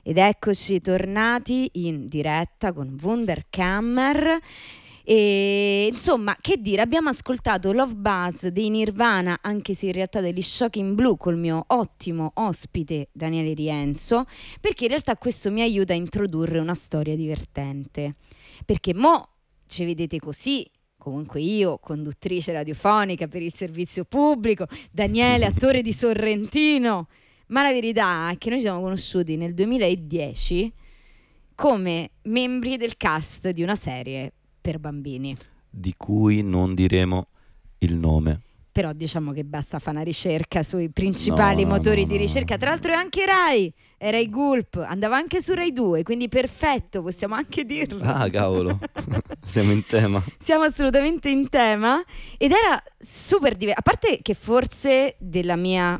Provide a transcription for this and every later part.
Ed eccoci tornati in diretta con Wunderkammer. E insomma, che dire, abbiamo ascoltato Love Buzz dei Nirvana, anche se in realtà degli Shocking Blue, col mio ottimo ospite Daniele Rienzo, perché in realtà questo mi aiuta a introdurre una storia divertente. Perché mo ci vedete così, comunque io, conduttrice radiofonica per il servizio pubblico, Daniele, attore di Sorrentino, ma la verità è che noi ci siamo conosciuti nel 2010 come membri del cast di una serie per bambini. Di cui non diremo il nome. Però diciamo che basta fare una ricerca sui principali motori di ricerca. Tra l'altro è anche Rai, è Rai Gulp, andava anche su Rai 2, quindi perfetto, possiamo anche dirlo. Ah, cavolo, siamo in tema. Siamo assolutamente in tema ed era super divertente. A parte che forse della mia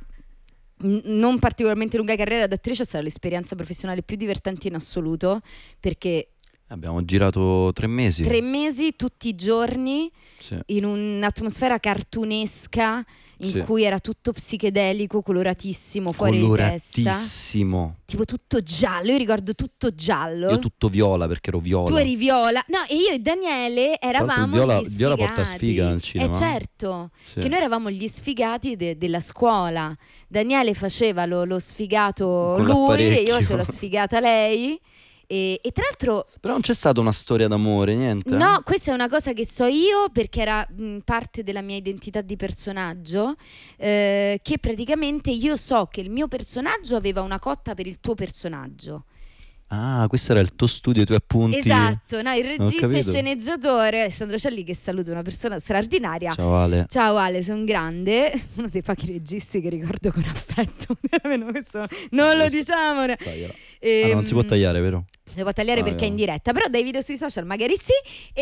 non particolarmente lunga carriera d'attrice è stata l'esperienza professionale più divertente in assoluto, perché Abbiamo girato 3 mesi. 3 mesi tutti i giorni, Sì. in un'atmosfera cartunesca in Sì. cui era tutto psichedelico, coloratissimo, fuori di testa, Coloratissimo. tipo tutto giallo. Io ricordo tutto giallo. Io tutto viola perché ero viola. Tu eri viola. No, e io e Daniele eravamo viola- gli viola porta sfigati. sfiga al cinema. Certo, Sì. che noi eravamo gli sfigati della scuola. Daniele faceva lo sfigato Con lui e io l'apparecchio. facevo la sfigata lei. E tra l'altro Però non c'è stata una storia d'amore, niente? no, questa è una cosa che so io perché era parte della mia identità di personaggio, che praticamente io so che il mio personaggio aveva una cotta per il tuo personaggio. Ah, questo era il tuo studio, i tuoi appunti. Esatto, no, il Ho regista e capito. sceneggiatore Alessandro Celli, che saluto, una persona straordinaria. Ciao Ale. Ciao Ale, sono un grande, uno dei pochi registi che ricordo con affetto. Almeno questo non lo Questo- diciamo. Tagliala. Ah, no, non si può tagliare, vero? Si può tagliare Ah, perché è no. in diretta, però dai video sui social magari sì.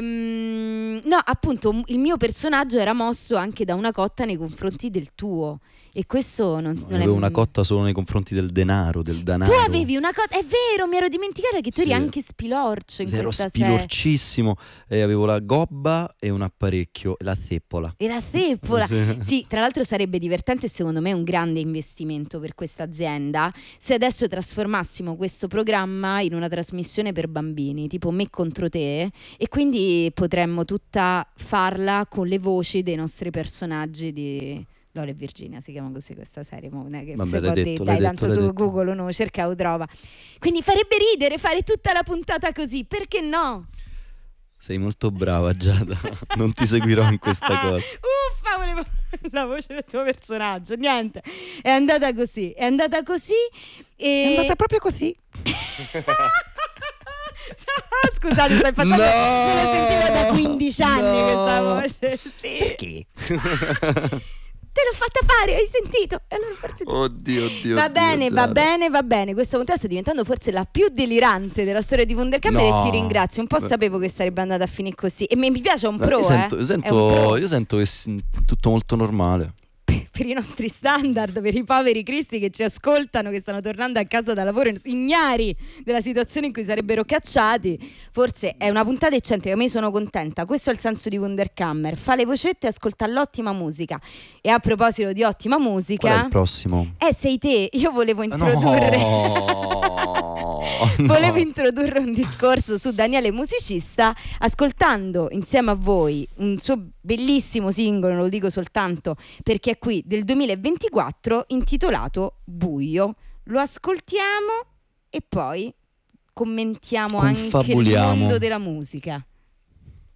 No, appunto, il mio personaggio era mosso anche da una cotta nei confronti del tuo. E questo non è... Avevo una cotta solo nei confronti del denaro, del danaro. Tu avevi una cotta, è vero, mi ero dimenticata che tu eri Sì. anche spilorcio in Ero questa serie. spilorcissimo e avevo la gobba e un apparecchio e la zeppola. E la zeppola. Sì. Sì, tra l'altro sarebbe divertente, secondo me un grande investimento per questa azienda, se adesso trasformassimo questo programma in una trasmissione per bambini, tipo Me contro te, e quindi potremmo tutta farla con le voci dei nostri personaggi di Lola e Virginia, si chiama così questa serie, mo non è che Vabbè, si l'hai può detto, dire, l'hai dai, detto, tanto l'hai su detto. Google uno cerca o trova. Quindi farebbe ridere fare tutta la puntata così, perché no? Sei molto brava, Giada. Non ti seguirò in questa cosa. Uffa, volevo la voce del tuo personaggio. Niente, è andata così. È andata così. E... È andata proprio così. Scusate, stai facendo. No! Me la sentivo da 15 anni No! questa voce. Sì. Perché? Te l'ho fatta fare, hai sentito? E allora forse... Oddio. Va bene, va Giada. bene, va bene. Questa puntata sta diventando forse la più delirante della storia di Wunderkammer No. e ti ringrazio. Un po' sapevo che sarebbe andata a finire così. E mi piace, è un pro, Io sento, È un pro. io sento che è tutto molto normale. Per i nostri standard, per i poveri cristi che ci ascoltano, che stanno tornando a casa da lavoro ignari della situazione in cui sarebbero cacciati, forse è una puntata eccentrica. Ma io sono contenta, questo è il senso di Wunderkammer: fa le vocette e ascolta l'ottima musica. E a proposito di ottima Qual è musica, il prossimo? sei te. Io volevo introdurre volevo introdurre un discorso su Daniele musicista, ascoltando insieme a voi un suo bellissimo singolo, non lo dico soltanto perché è qui, del 2024, intitolato Buio. Lo ascoltiamo e poi commentiamo anche il Confabuliamo. mondo della musica.